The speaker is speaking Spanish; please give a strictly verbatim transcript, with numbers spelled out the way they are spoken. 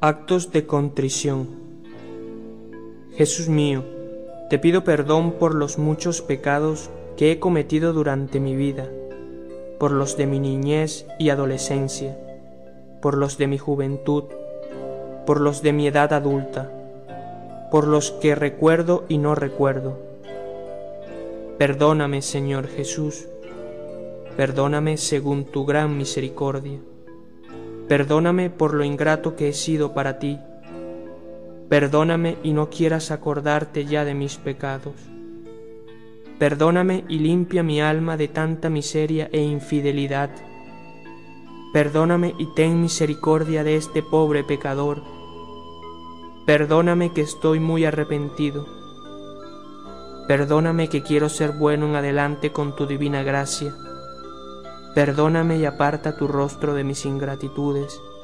Actos de contrición. Jesús mío, te pido perdón por los muchos pecados que he cometido durante mi vida, por los de mi niñez y adolescencia, por los de mi juventud, por los de mi edad adulta, por los que recuerdo y no recuerdo. Perdóname, Señor Jesús, perdóname según tu gran misericordia. Perdóname por lo ingrato que he sido para ti. Perdóname y no quieras acordarte ya de mis pecados. Perdóname y limpia mi alma de tanta miseria e infidelidad. Perdóname y ten misericordia de este pobre pecador. Perdóname que estoy muy arrepentido. Perdóname que quiero ser bueno en adelante con tu divina gracia. Perdóname y aparta tu rostro de mis ingratitudes.